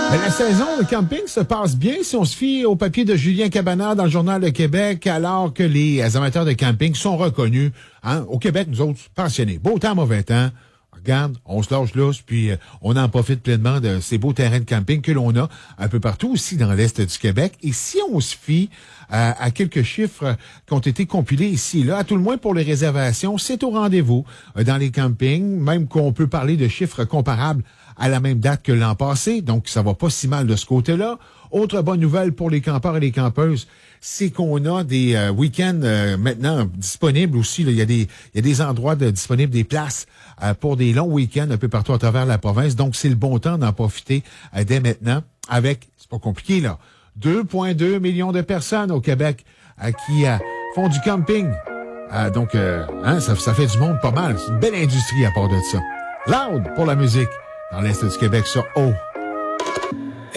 Mais la saison de camping se passe bien si on se fie au papier de Julien Cabana dans le Journal de Québec, alors que les amateurs de camping sont reconnus. Hein? Au Québec, nous autres, pensionnés. Beau temps, mauvais temps. Regarde, on se lâche là, puis on en profite pleinement de ces beaux terrains de camping que l'on a un peu partout aussi dans l'Est du Québec. Et si on se fie à quelques chiffres qui ont été compilés ici et là, à tout le moins pour les réservations, c'est au rendez-vous dans les campings, même qu'on peut parler de chiffres comparables à la même date que l'an passé, donc ça va pas si mal de ce côté-là. Autre bonne nouvelle pour les campeurs et les campeuses, c'est qu'on a des week-ends maintenant disponibles aussi. Là. Il y a des endroits disponibles, des places pour des longs week-ends un peu partout à travers la province. Donc, c'est le bon temps d'en profiter dès maintenant avec, c'est pas compliqué là, 2,2 millions de personnes au Québec qui font du camping. Donc, ça fait du monde pas mal. C'est une belle industrie à part de ça. Loud pour la musique dans l'Est du Québec sur O.